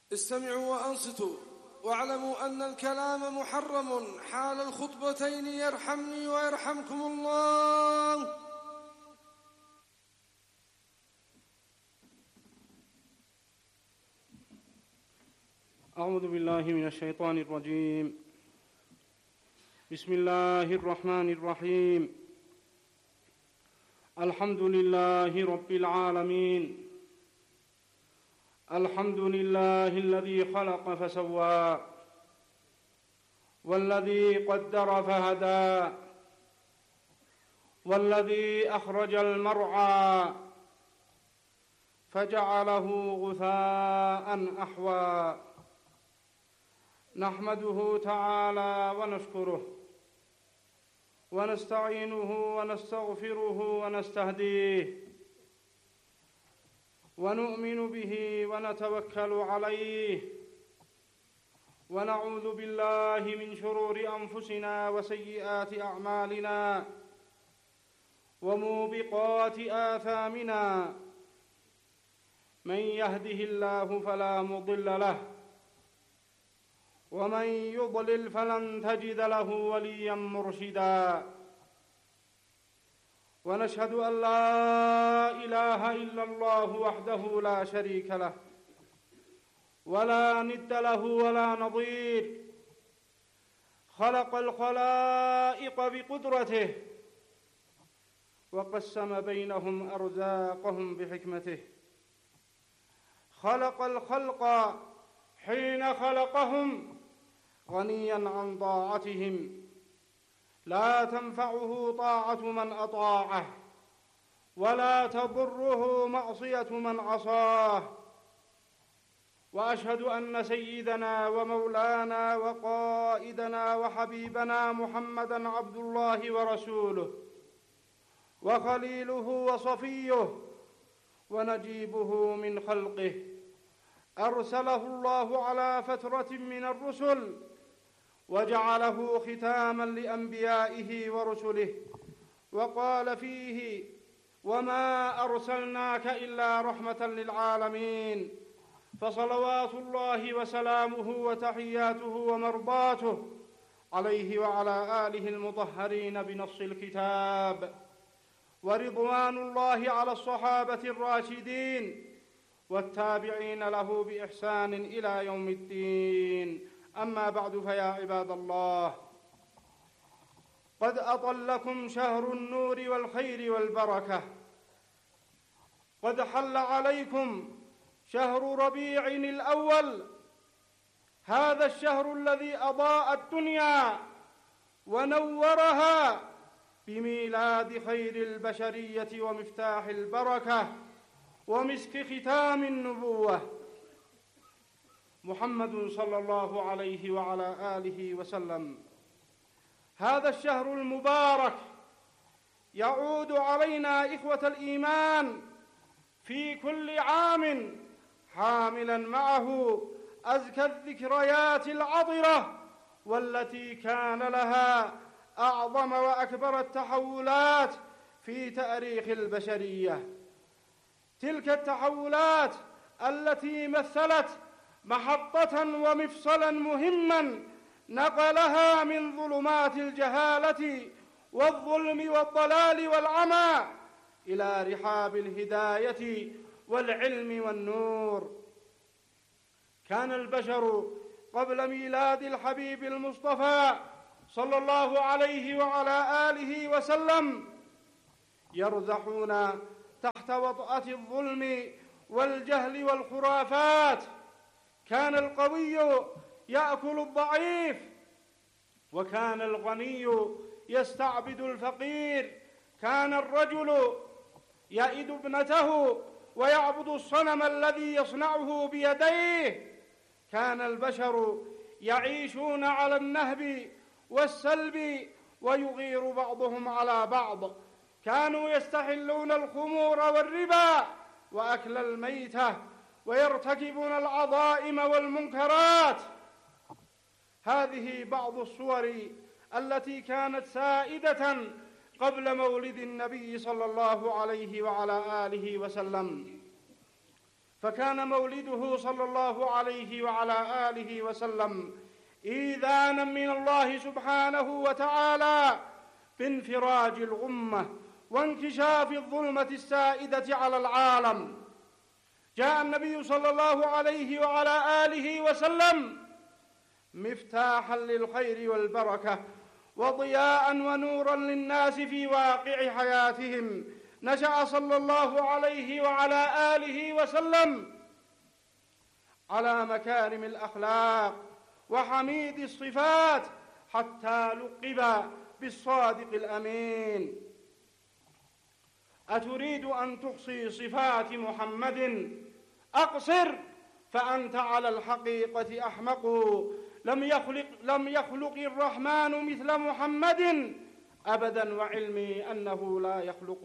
استمعوا وأنصتوا واعلموا أن الكلام محرم حال الخطبتين يرحمني ويرحمكم الله. أعوذ بالله من الشيطان الرجيم. بسم الله الرحمن الرحيم. الحمد لله رب العالمين. الحمد لله الذي خلق فسوى والذي قدر فهدى والذي أخرج المرعى فجعله غثاء أحوى. نحمده تعالى ونشكره ونستعينه ونستغفره ونستهديه ونؤمن به ونتوكل عليه ونعوذ بالله من شرور أنفسنا وسيئات أعمالنا وموبقات آثامنا. من يهده الله فلا مضل له ومن يضلل فلن تجد له وليا مرشدا. ونشهد أن لا إله إلا الله وحده لا شريك له ولا ند له ولا نظير. خلق الخلائق بقدرته وقسم بينهم أرزاقهم بحكمته. خلق الخلق حين خلقهم غنيا عن طاعتهم، لا تنفعه طاعة من أطاعه ولا تضره معصية من عصاه. وأشهد أن سيدنا ومولانا وقائدنا وحبيبنا محمدًا عبد الله ورسوله وخليله وصفيه ونجيبه من خلقه. أرسله الله على فترة من الرسل وجعله ختاما لأنبيائه ورسله، وقال فيه: وما أرسلناك إلا رحمة للعالمين. فصلوات الله وسلامه وتحياته ومرضاته عليه وعلى آله المطهرين بنص الكتاب. ورضوان الله على الصحابة الراشدين والتابعين له بإحسان إلى يوم الدين. أما بعد، فيا عباد الله، قد أطلكم شهر النور والخير والبركة. قد حل عليكم شهر ربيع الأول، هذا الشهر الذي أضاء الدنيا ونورها بميلاد خير البشرية ومفتاح البركة ومسك ختام النبوة محمد صلى الله عليه وعلى آله وسلم. هذا الشهر المبارك يعود علينا إخوة الإيمان في كل عام حاملا معه أزكى الذكريات العطرة والتي كان لها أعظم وأكبر التحولات في تاريخ البشرية. تلك التحولات التي مثلت محطة ومفصلا مهما نقلها من ظلمات الجهالة والظلم والضلال والعمى إلى رحاب الهداية والعلم والنور. كان البشر قبل ميلاد الحبيب المصطفى صلى الله عليه وعلى آله وسلم يرزحون تحت وطأة الظلم والجهل والخرافات. كان القوي يأكل الضعيف، وكان الغني يستعبد الفقير. كان الرجل يئد ابنته ويعبد الصنم الذي يصنعه بيديه. كان البشر يعيشون على النهب والسلب ويغير بعضهم على بعض. كانوا يستحلون الخمور والربا وأكل الميتة ويرتكبون العظائم والمنكرات. هذه بعض الصور التي كانت سائدة قبل مولد النبي صلى الله عليه وعلى آله وسلم. فكان مولده صلى الله عليه وعلى آله وسلم إيذانا من الله سبحانه وتعالى بانفراج الغمة وانكشاف الظلمة السائدة على العالم. جاء النبي صلى الله عليه وعلى آله وسلم مفتاحا للخير والبركة وضياء ونورا للناس في واقع حياتهم. نشأ صلى الله عليه وعلى آله وسلم على مكارم الأخلاق وحميد الصفات حتى لقب بالصادق الأمين. أتريد أن تحصي صفات محمد؟ أقصر، فأنت على الحقيقة أحمق. لم يخلق الرحمن مثل محمد أبدا، وعلمي أنه لا يخلق.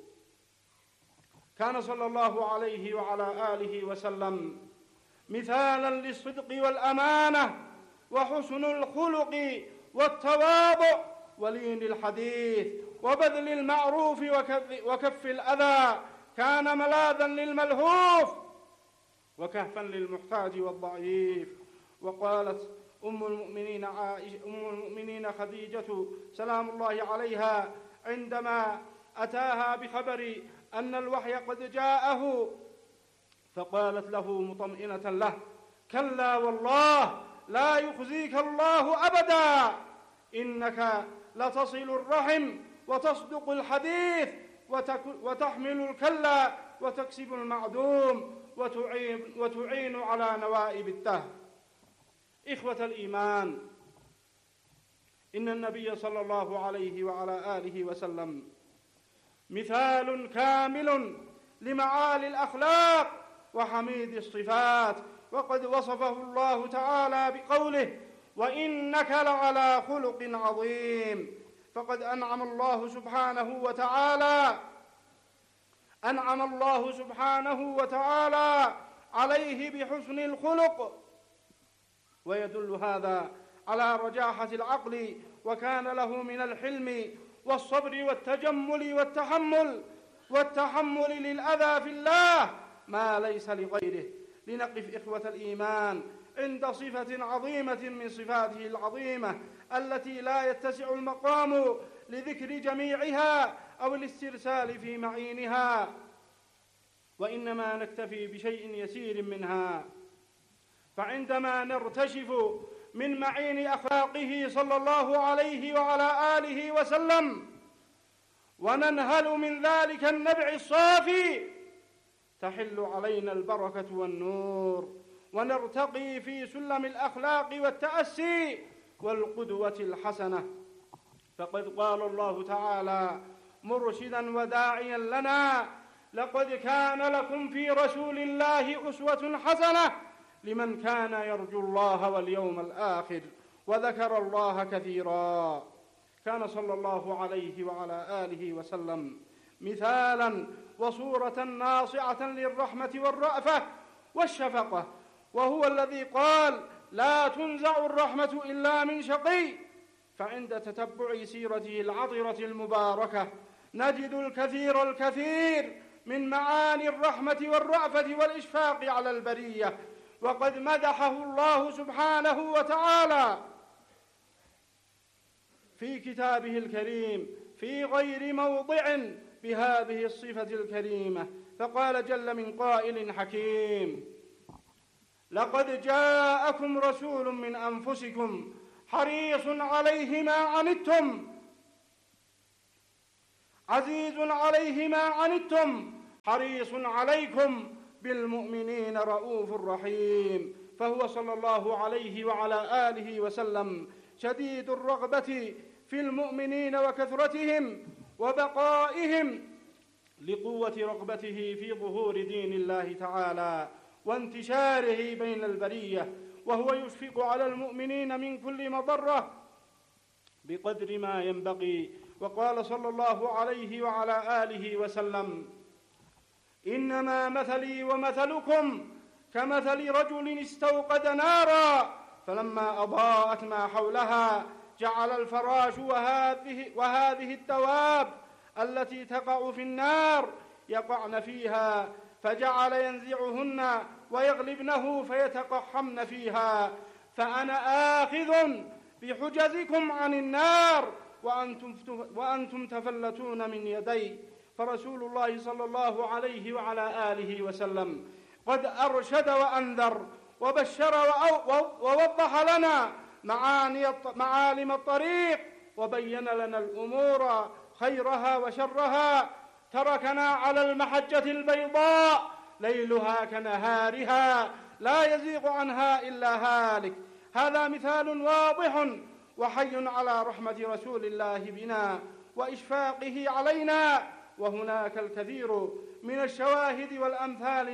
كان صلى الله عليه وعلى آله وسلم مثالا للصدق والأمانة وحسن الخلق والتواضع ولين الحديث وبذل المعروف وكف الأذى. كان ملاذا للملهوف وكهفا للمحتاج والضعيف. وقالت أم المؤمنين خديجة سلام الله عليها عندما أتاها بخبر أن الوحي قد جاءه، فقالت له مطمئنة له: كلا والله لا يخزيك الله أبدا، إنك لتصل الرحم وتصدق الحديث وتحمل الكلا وتكسب المعدوم وتعين على نوائب الدهر. إخوة الإيمان، إن النبي صلى الله عليه وعلى آله وسلم مثال كامل لمعالي الأخلاق وحميد الصفات، وقد وصفه الله تعالى بقوله: وإنك لعلى خلق عظيم. فقد أنعم الله سبحانه وتعالى عليه بحسن الخلق، ويدل هذا على رجاحة العقل، وكان له من الحلم والصبر والتحمل للأذى في الله ما ليس لغيره. لنقف إخوة الإيمان عند صفة عظيمة من صفاته العظيمة التي لا يتسع المقام لذكر جميعها أو الاسترسال في معينها، وإنما نكتفي بشيء يسير منها. فعندما نرتشف من معين أخلاقه صلى الله عليه وعلى آله وسلم وننهل من ذلك النبع الصافي، تحل علينا البركة والنور، ونرتقي في سلم الأخلاق والتأسي والقدوة الحسنة. فقد قال الله تعالى مرشدا وداعيا لنا: لقد كان لكم في رسول الله أسوة حسنة لمن كان يرجو الله واليوم الآخر وذكر الله كثيرا. كان صلى الله عليه وعلى آله وسلم مثالا وصورة ناصعة للرحمة والرأفة والشفقة، وهو الذي قال: لا تنزع الرحمة إلا من شقي. فعند تتبع سيرته العطرة المباركة نجد الكثير من معاني الرحمة والرأفة والإشفاق على البرية، وقد مدحه الله سبحانه وتعالى في كتابه الكريم في غير موضع بهذه الصفة الكريمة. فقال جل من قائل حكيم: لقد جاءكم رسول من أنفسكم حريص عليه ما عنتم عزيز عليه ما عنتم حريص عليكم بالمؤمنين رؤوف رحيم. فهو صلى الله عليه وعلى آله وسلم شديد الرغبة في المؤمنين وكثرتهم وبقائهم لقوة رغبته في ظهور دين الله تعالى وانتشاره بين البرية، وهو يشفق على المؤمنين من كل مضرة بقدر ما ينبغي. وقال صلى الله عليه وعلى آله وسلم: إنما مثلي ومثلكم كمثل رجل استوقد نارا فلما أضاءت ما حولها جعل الفراش وهذه الدواب التي تقع في النار يقعن فيها فجعل ينزعهن ويغلبنه فيتقحمن فيها، فأنا آخذ بحجزكم عن النار وأنتم تفلتون من يدي. فرسول الله صلى الله عليه وعلى آله وسلم قد أرشد وأنذر وبشر ووضح لنا معالم الطريق، وبين لنا الأمور خيرها وشرها، تركنا على المحجة البيضاء ليلها كنهارها لا يزيغ عنها إلا هالك. هذا مثال واضح وحي على رحمة رسول الله بنا وإشفاقه علينا، وهناك الكثير من الشواهد والأمثال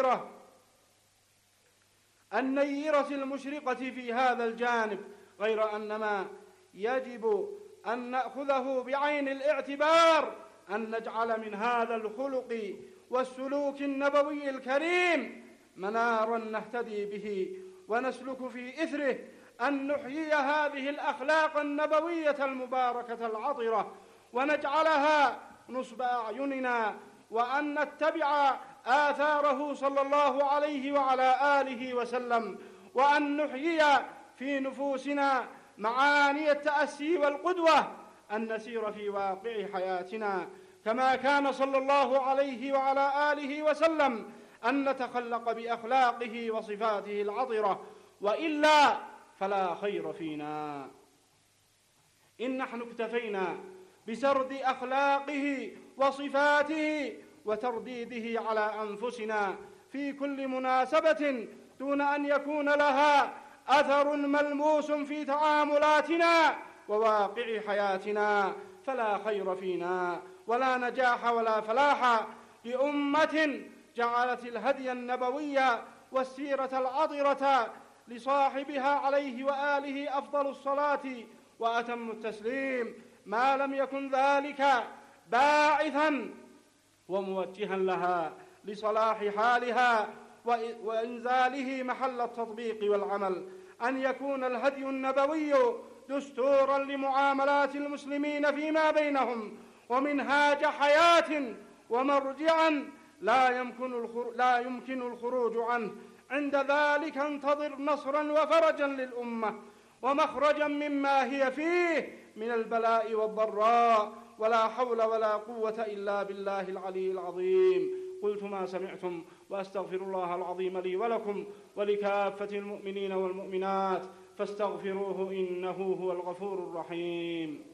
النيرة المشرقة في هذا الجانب، غير أن ما يجب أن نأخذه بعين الاعتبار أن نجعل من هذا الخلق والسلوك النبوي الكريم منارا نهتدي به ونسلك في إثره، أن نحيي هذه الأخلاق النبوية المباركة العطرة ونجعلها نصب أعيننا، وأن نتبع آثاره صلى الله عليه وعلى آله وسلم، وأن نحيي في نفوسنا معاني التأسي والقدوة، أن نسير في واقع حياتنا كما كان صلى الله عليه وعلى آله وسلم، أن نتخلق بأخلاقه وصفاته العطرة، وإلا فلا خير فينا. إن نحن اكتفينا بسرد أخلاقه وصفاته وترديده على أنفسنا في كل مناسبة دون أن يكون لها أثر ملموس في تعاملاتنا وواقع حياتنا، فلا خير فينا ولا نجاح ولا فلاح لأمة جعلت الهدي النبوي والسيرة العطرة لصاحبها عليه وآله أفضل الصلاة وأتم التسليم، ما لم يكن ذلك باعثا وموجها لها لصلاح حالها وإنزاله محل التطبيق والعمل، أن يكون الهدي النبوي دستورا لمعاملات المسلمين فيما بينهم، ومنهاج حياة ومرجعا لا يمكن الخروج عنه. عند ذلك انتظر نصرا وفرجا للأمة ومخرجا مما هي فيه من البلاء والضراء، ولا حول ولا قوة إلا بالله العلي العظيم. قلت ما سمعتم وأستغفر الله العظيم لي ولكم ولكافة المؤمنين والمؤمنات، فاستغفروه إنه هو الغفور الرحيم.